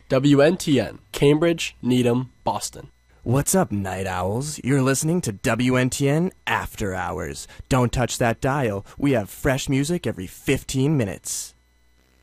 WNTN, Cambridge, Needham, Boston. What's up, night owls? You're listening to WNTN After Hours. Don't touch that dial. We have fresh music every 15 minutes.